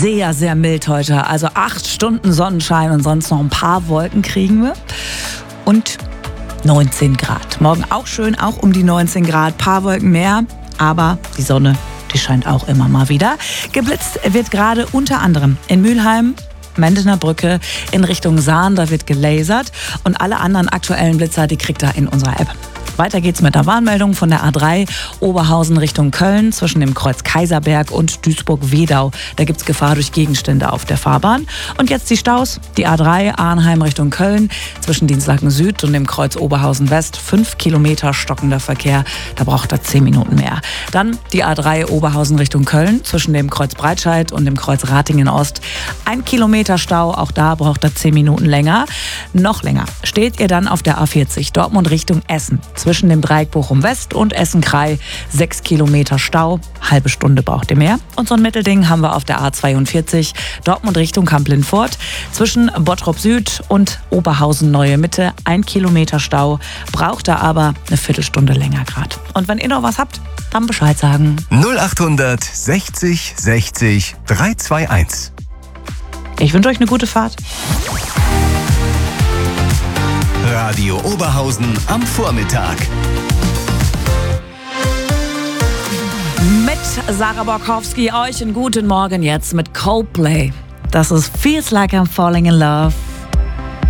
sehr, sehr mild heute. Also 8 Stunden Sonnenschein und sonst noch ein paar Wolken kriegen wir. Und 19 Grad. Morgen auch schön, auch um die 19 Grad. Paar Wolken mehr, aber die Sonne, die scheint auch immer mal wieder. Geblitzt wird gerade unter anderem in Mülheim, Mendener Brücke in Richtung Sahn, da wird gelasert. Und alle anderen aktuellen Blitzer, die kriegt ihr in unserer App. Weiter geht's mit der Warnmeldung von der A3 Oberhausen Richtung Köln zwischen dem Kreuz Kaiserberg und Duisburg-Wedau. Da gibt's Gefahr durch Gegenstände auf der Fahrbahn. Und jetzt die Staus. Die A3 Arnheim Richtung Köln zwischen Dinslaken Süd und dem Kreuz Oberhausen West. 5 Kilometer stockender Verkehr. Da braucht er 10 Minuten mehr. Dann die A3 Oberhausen Richtung Köln zwischen dem Kreuz Breitscheid und dem Kreuz Ratingen Ost. 1 Kilometer Stau. Auch da braucht er 10 Minuten länger. Noch länger steht ihr dann auf der A40 Dortmund Richtung Essen. Zwischen dem Dreieck Bochum-West und Essen-Krei 6 Kilometer Stau, halbe Stunde braucht ihr mehr. Und so ein Mittelding haben wir auf der A42 Dortmund Richtung Kamp-Lindfort. Zwischen Bottrop Süd und Oberhausen Neue Mitte 1 Kilometer Stau, braucht ihr aber eine Viertelstunde länger gerade. Und wenn ihr noch was habt, dann Bescheid sagen. 0800 60 60 321. Ich wünsche euch eine gute Fahrt. Radio Oberhausen am Vormittag. Mit Sarah Borkowski euch einen guten Morgen jetzt mit Coldplay. Das ist Feels Like I'm Falling in Love.